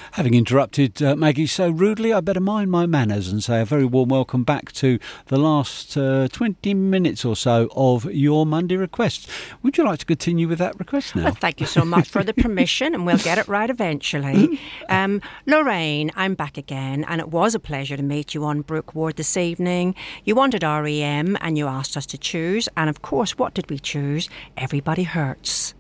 Having interrupted Maggie so rudely, I better mind my manners and say a very warm welcome back to the last 20 minutes or so of your Monday requests. Would you like to continue with that request now? Well, thank you so much for the permission, and we'll get it right eventually. Lorraine, I'm back again, and it was a pleasure to meet you on Brooke Ward this evening. You wanted REM, and you asked us to choose, and of course, what did we choose? Everybody Hurts.